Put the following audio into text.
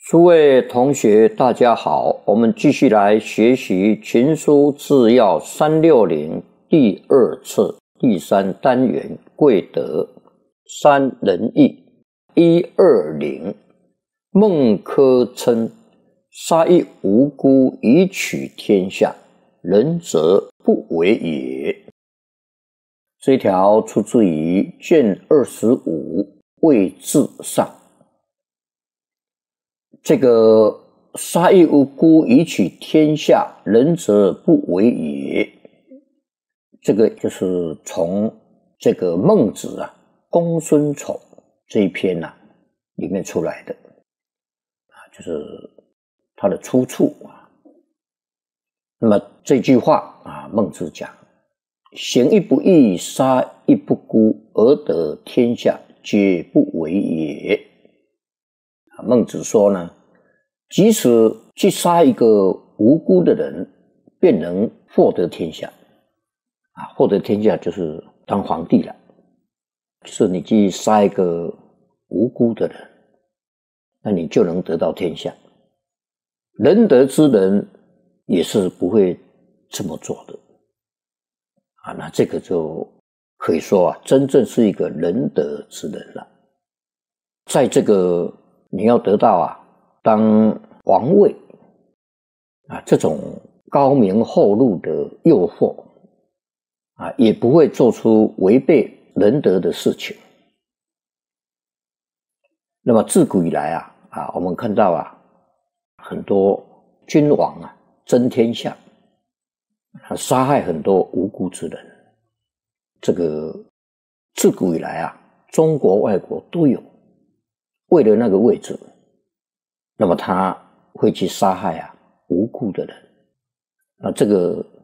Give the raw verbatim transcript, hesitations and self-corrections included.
诸位同学大家好，我们继续来学习群书治要三六零第二册第三单元贵德三仁义一二零孟轲称杀一无辜以取天下，仁则不为也。这一条出自于卷二十五位至上。这个杀一无辜以取天下，仁则不为也。这个就是从这个孟子啊公孙丑这一篇啊里面出来的啊，就是它的出处啊。那么这句话啊，孟子讲：行一不义，杀一不辜，而得天下，皆不为也。孟子说呢，即使去杀一个无辜的人，便能获得天下啊！获得天下就是当皇帝了。就是你去杀一个无辜的人，那你就能得到天下。仁德之人也是不会这么做的啊！那这个就可以说啊，真正是一个仁德之人了。在这个你要得到啊当王位啊这种高明厚禄的诱惑啊，也不会做出违背仁德的事情。那么自古以来啊啊，我们看到啊很多君王啊争天下，啊杀害很多无辜之人。这个自古以来啊，中国外国都有。为了那个位置，那么他会去杀害啊无辜的人。那这个